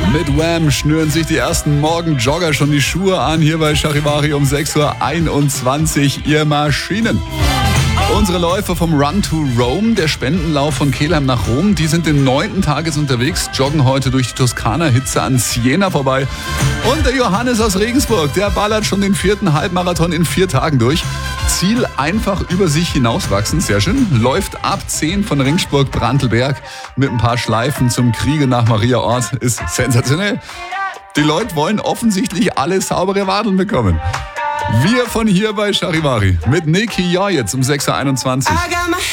Mit Wham schnüren sich die ersten Morgenjogger schon die Schuhe an. Hier bei Charivari um 6.21 Uhr, ihr Maschinen. Unsere Läufer vom Run to Rome, der Spendenlauf von Kelheim nach Rom, die sind den 9. Tages unterwegs, joggen heute durch die Toskana-Hitze an Siena vorbei. Und der Johannes aus Regensburg, der ballert schon den 4. Halbmarathon in 4 Tagen durch. Ziel einfach über sich hinauswachsen, sehr schön. Läuft ab 10 von Ringsburg-Brantelberg mit ein paar Schleifen zum Kriege nach Mariaort. Ist sensationell. Die Leute wollen offensichtlich alle saubere Wadeln bekommen. Wir von hier bei Charivari mit Nicky Joy jetzt um 6.21 Uhr.